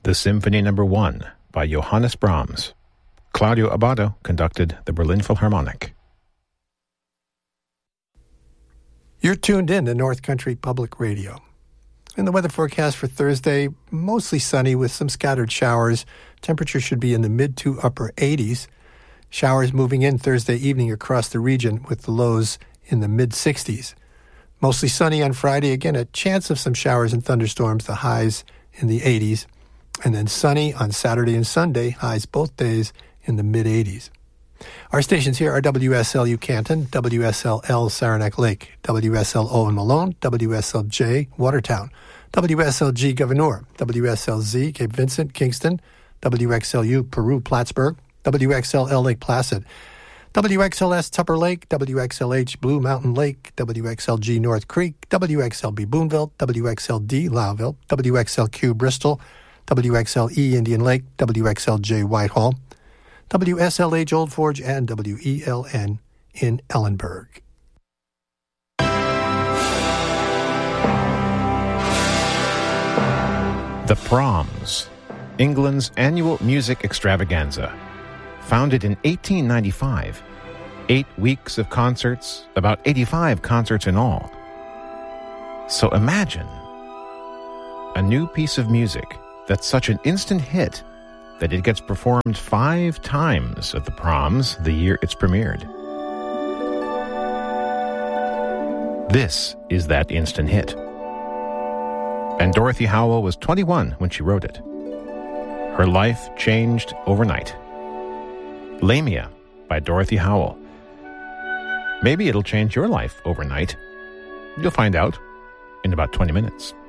the Symphony No. 1 by Johannes Brahms. Claudio Abbado conducted the Berlin Philharmonic. You're tuned in to North Country Public Radio. In the weather forecast for Thursday, mostly sunny with some scattered showers. Temperature should be in the mid to upper 80s. Showers moving in Thursday evening across the region with the lows in the mid 60s. Mostly sunny on Friday. Again, a chance of some showers and thunderstorms, the highs in the 80s. And then sunny on Saturday and Sunday, highs both days in the mid 80s. Our stations here are WSLU Canton, WSLL Saranac Lake, WSLO in Malone, WSLJ Watertown, WSLG Gouverneur, WSLZ Cape Vincent, Kingston, WXLU Peru Plattsburgh, WXLL Lake Placid, WXLS Tupper Lake, WXLH Blue Mountain Lake, WXLG North Creek, WXLB Boonville, WXLD Lowville, WXLQ Bristol, WXLE Indian Lake, WXLJ Whitehall, WSLH Old Forge, and WELN in Ellenburg. The Proms, England's annual music extravaganza. Founded in 1895, 8 weeks of concerts, about 85 concerts in all. So imagine a new piece of music that's such an instant hit that it gets performed 5 times at the Proms the year it's premiered. This is that instant hit. And Dorothy Howell was 21 when she wrote it. Her life changed overnight. Lamia by Dorothy Howell. Maybe it'll change your life overnight. You'll find out in about 20 minutes.